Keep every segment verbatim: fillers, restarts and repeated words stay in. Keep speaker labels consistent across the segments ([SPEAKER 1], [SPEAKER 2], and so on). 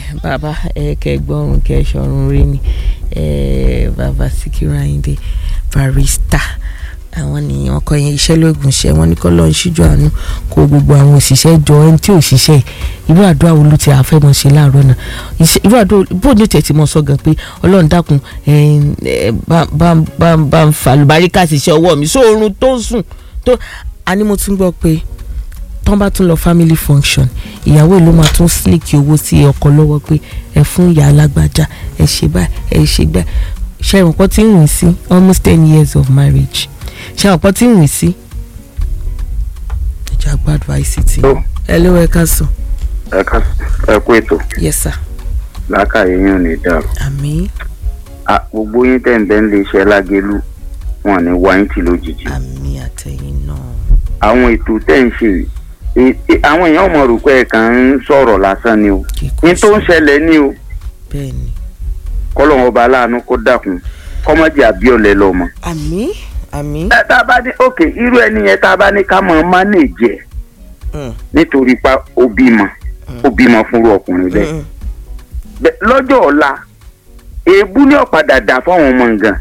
[SPEAKER 1] bàbá ẹ kẹgbọrun kẹsọrun rí ni bàbá Síkírù Àyìndé Barrister àwọn ni wọn kọ yẹn iṣẹ́ lóògùn ṣe wọn ní kọ́ lọ́ọ́ ń ṣíjú àánú kó gbogbo àwọn òṣìṣẹ́ jọ ẹni tí òṣìṣẹ́ irú àdúrà wo ló ti àfẹ́mọ̀ ṣe láàárọ̀ náà irú àdúrà bó ní tẹ̀tí mọ̀ sọ gan pé ọlọ́run dákun bá ń fa àlùbáríkà ṣiṣẹ́ ọwọ́ mi sóorun tó ń sùn tó àní mo tún gbọ́ pé tán bá tún lọ family function ìyàwó ìlú máa tún slick owó sí ọkọ lọ́wọ́ pé ẹ fún ìyá alágbájá ẹ ṣe báyìí ẹ ṣe báyìí ṣe ìwọ̀n tí ń rìn sí almost ten years of marriage ṣe ọ̀pọ̀ tí ń rìn sí ìjà gbàdúrà I C T. ẹ ló ẹ ká sùn.
[SPEAKER 2] ẹ ká ẹ kú ètò.
[SPEAKER 1] yes sir.
[SPEAKER 2] lákàyè yín ò ní dàrú.
[SPEAKER 1] àmín.
[SPEAKER 2] gbogbo yín tẹ̀ ń bẹ́ ń lè ṣe Lágelú wọn ní wáyé tì lójijì.
[SPEAKER 1] àmín àtẹ̀yìn náà.
[SPEAKER 2] àwọn ètò tẹ̀ ń ṣe àwọn èèyàn mọ̀ rò pé ẹ̀ kàn ń sọ̀rọ̀ lásán ni o ní tó ń ṣẹlẹ̀ ni o.
[SPEAKER 1] bẹ́ẹ̀ni.
[SPEAKER 2] kọ́lọ́hún ọba aláàánú kó dákun kọ́mọ́jì àbíọ̀lẹ̀ lọ́mọ.
[SPEAKER 1] àmín. àmín.
[SPEAKER 2] tá a bá ní ok irú ẹni yẹn tá a bá ní ká mọ̀ mánéèjì ẹ̀ nítorí pa ó bímọ ó bímọ fúnrú ọkùnrin bẹ́ẹ̀ lọ́jọ́ ọ̀la èébú ní ọ̀padà dà fáwọn ọmọ nǹkan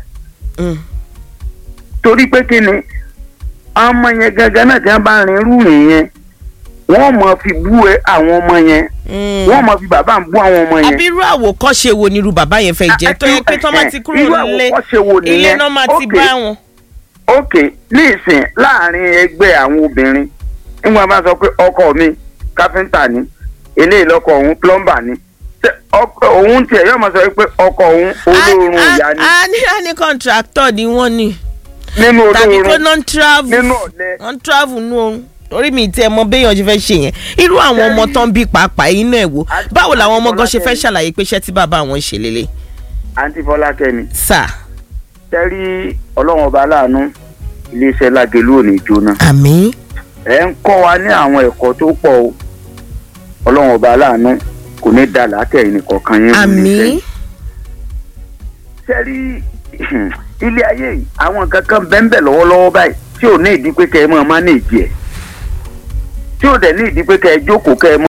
[SPEAKER 2] torí pé kí ni ọmọ yẹn gangan náà tí wọ́n bá rin irú rìn yẹn wọ́n mọ̀ fi bú àwọn ọmọ yẹn wọ́n mọ̀ fi bàbá ń bú àwọn ọmọ yẹn.
[SPEAKER 1] àbí irú àwòkọ́ṣe wo ni irú bàbá yẹn fẹ́ jẹ́ tó yẹ pé tó máa ti kúrò nílé ilé náà máa ti bá wọn.
[SPEAKER 2] ok ní ìsìn láàrin ẹgbẹ́ àwọn obìnrin nígbà bá sọ pé ọkọ mi káfíńtà ni eléyìí lọ́kọ òun plọ́mbà ni òun tiẹ̀ yóò máa sọ pé ọkọ òun olóorun ìyá ni.
[SPEAKER 1] a ní a ní kọ́ńtráktọ̀ ni wọ́n ní.
[SPEAKER 2] nínú olóorun
[SPEAKER 1] tàbí pé non travel
[SPEAKER 2] nínú ọ̀lẹ́
[SPEAKER 1] non travel nù oorun torí mi tí ẹ mọ béèyàn ṣe fẹ́ ṣe yẹn irú àwọn ọmọ tán bí pàápàá inú ẹ̀ wò báwo làwọn ọmọ gan ṣe fẹ́ ṣàlàyé pé iṣẹ́ tí bàbá àwọn ṣe lélẹ̀.
[SPEAKER 2] àǹtí Fọlákẹ́mi.
[SPEAKER 1] sà.
[SPEAKER 2] tẹ́rí ọlọ́run ọba aláàánú iléeṣẹ́ Lágelú ò ní jóná.
[SPEAKER 1] àmín.
[SPEAKER 2] ẹ ń kọ́ wa ní àwọn ẹ̀kọ́ tó pọ̀ o ọlọ́run ọba aláàánú kò ní da làákẹ́ ẹnìkọ̀ọ̀kan yẹn.
[SPEAKER 1] àmín.
[SPEAKER 2] tẹ́rí ilé ayé yìí àwọn kankan bẹ́ẹ̀ bẹ́ẹ̀ lọ́wọ́lọ́wọ́ báyìí tí ò ní ìdí pé kẹ́ ẹ máa mánéèjì ẹ̀ tí ò dẹ̀ ní ìdí pé kẹ́ ẹ jókòó kẹ́ ẹ